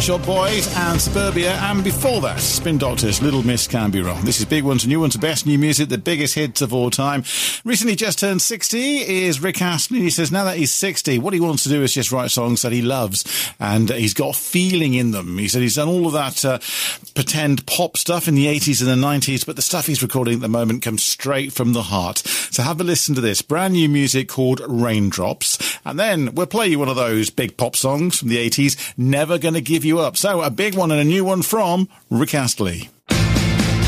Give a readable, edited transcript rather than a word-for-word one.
Shop Boys and Suburbia, and before that, Spin Doctors, Little Miss Can Be Wrong. This is Big Ones and New Ones, the best new music, the biggest hits of all time. Recently just turned 60 is Rick Astley. He says now that he's 60, what he wants to do is just write songs that he loves, and he's got feeling in them. He said he's done all of that pretend pop stuff in the 80s and the 90s, but the stuff he's recording at the moment comes straight from the heart. So have a listen to this brand new music called Raindrops, and then we'll play you one of those big pop songs from the 80s, Never Gonna Give You Up. So a big one and a new one from Rick Astley.